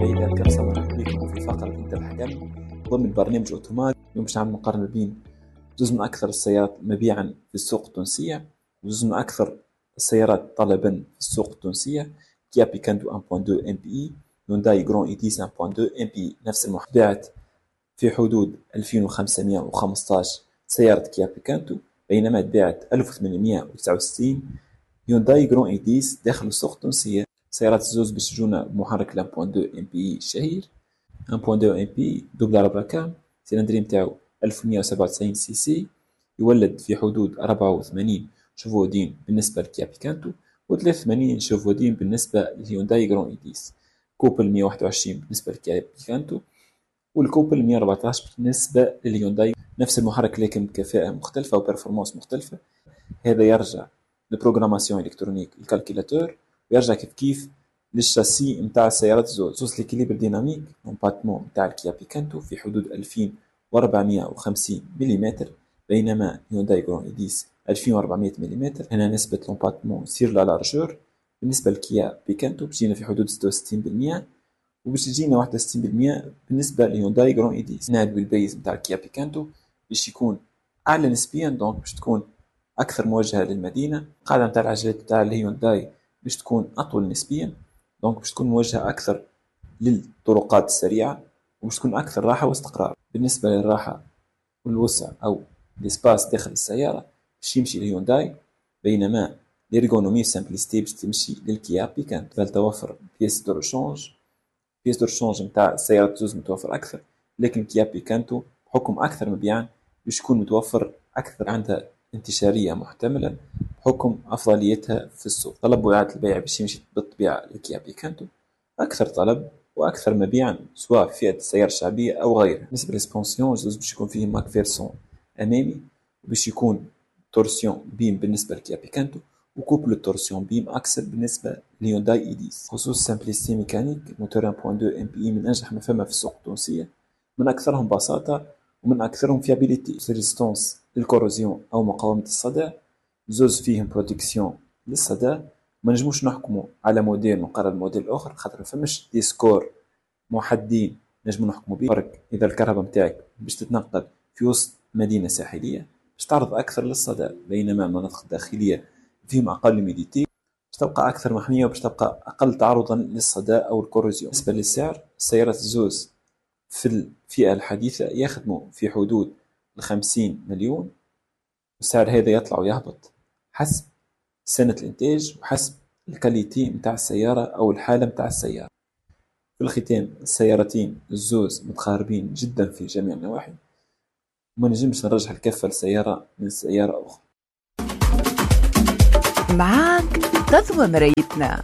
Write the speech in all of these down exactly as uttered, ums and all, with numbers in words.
إذا كان سمح بكم في فقرة انت الحكم ضمن برنامج أوتومات. اليوم باش نعمل مقارنة بين جزء من أكثر السيارات مبيعا في السوق التونسية وجزء من أكثر السيارات طلبا في السوق التونسية. كيا بيكانتو واحد فاصلة اثنين ام بي اي، هيونداي جرون اي عشرة واحد فاصلة اثنين ام بي اي نفس المحتوى، باعت في حدود ألفين وخمسمائة وخمسطاش سيارة كيا بيكانتو، بينما تباعت ألف وثمانمائة وتسعة وستين هيونداي جرون اي عشرة داخل السوق التونسية. سيارات الزوز باش يجونا بمحرك واحد فاصلة اثنين ام بي اي الشهير، واحد فاصلة اثنين ام بي اي دوبل أربعة كام، سيلندري نتاعو ألف ومائة وسبعة وتسعين سي سي، يولد في حدود أربعة وثمانين شوفو دين بالنسبة لكيا بيكانتو وثلاثة وثمانين شوفو دين بالنسبة لهيونداي جرون اي عشرة. كوبل مائة وواحد وعشرين بالنسبة لكيا بيكانتو والكوبل مائة وأربعطاش بالنسبة للهيونداي، نفس المحرك لكن بكفاءة مختلفة وبرفورمانس مختلفة. هذا يرجع لبروغراماسيون الكترونيك الكالكيلاتور، ويرجع كيف كيف للشاسي متاع السيارات زوز. زوز ليكيليبر ديناميك كومباتمون متاع الكيا بيكانتو في حدود ألفين وأربعمائة وخمسين مليمتر، بينما هيونداي جرون اي عشرة ألفين وأربعمائة مليمتر. هنا نسبة لومباتمون سير لا لارجور بالنسبة لكيا بيكانتو بتجينا في حدود ستة وستين بالمئة وباش تجينا واحد وستين بالمئة بالنسبة لهيونداي جرون اي عشرة. ناد بالبيز متاع الكيا بيكانتو باش يكون أعلى نسبيا، دونك باش تكون أكثر موجهة للمدينة. القاعدة متاع العجلات متاع الهيونداي باش تكون أطول نسبيا، دونك باش تكون موجهة أكثر للطرقات السريعة وباش تكون أكثر راحة واستقرار. بالنسبة للراحة والوسع أو الإسباس داخل السيارة باش يمشي الهيونداي، بينما الإرغونومي والسامبليستي باش تمشي للكيا بيكانتو. فلتوفر بيس دو رشونج بيس دو رشونج متاع السيارات زوز متوفر أكثر، لكن كيا بيكانتو بحكم أكثر مبيعا باش يكون متوفر أكثر، عندها انتشارية محتملة بحكم أفضليتها في السوق. طلب وعاء البيع باش يمشي بالطبيعة لكيا بيكانتو أكثر طلب وأكثر مبيعا، سواء في فئة السيارة الشعبية أو غيرها. بالنسبة للسبونسيون زوز باش يكون فيه ماك فيرسون أمامي وباش يكون تورسيون بيم بالنسبة لكيا بيكانتو وكوبل التورسيون بيم أكثر بالنسبة لهيونداي اي عشرة. خصوص سامبليستي ميكانيك موتور واحد فاصلة اثنين ام بي اي من أنجح ما فما في السوق التونسية، من أكثرهم بساطة ومن أكثرهم فيابيليتي، ريزيستانس للكوروزيون أو مقاومة الصدى. زوز فيهم بروتكسيون للصدى. ما نجموش نحكموا على موديل مقارنة بموديل آخر خاطر ما فماش دي سكور محددين نجموا نحكموا بيه. فرق إذا الكهرباء متاعك باش تتنقل في وسط مدينة ساحلية باش تعرض أكثر للصدى، بينما المناطق الداخلية فيهم أقل ميديتي باش تبقى أكثر محمية وباش تبقى أقل تعرضا للصدى أو الكوروزيون. بالنسبة للسعر، السيارات الزوز في الفئة الحديثة يخدموا في حدود الخمسين مليون، والسعر هذا يطلع ويهبط حسب سنة الإنتاج وحسب الكاليتي متاع السيارة أو الحالة متاع السيارة. في الختام، السيارتين الزوز متقاربين جدا في جميع النواحي، وما نجمش نرجح الكفة لسيارة من سيارة أخرى. معاك تضوى مرايتنا.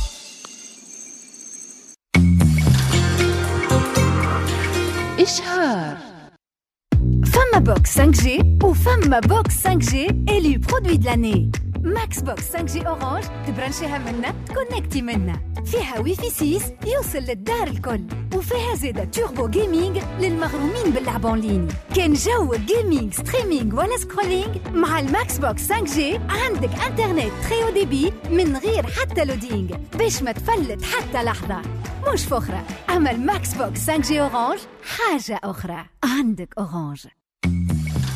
إشهار فما بوكس خمسة جي وفما بوكس خمسة جي إلي برودوي دو لاني. ماكس بوكس خمسة جي أورانج تبرنشيها منا تكونكتي منا، فيها ويفي ستة يوصل للدار الكل، وفيها زيادة توربو جيمنج للمغرومين باللعب اونلاين. كان جو جيمنج ستريمينج ولا سكرولينج مع الماكس بوكس خمسة جي عندك انترنت تري او دي بي من غير حتى لودينج باش ما تفلت حتى لحظة. مش فخرة، أما الماكس بوكس خمسة جي أورانج حاجة أخرى. عندك أورانج.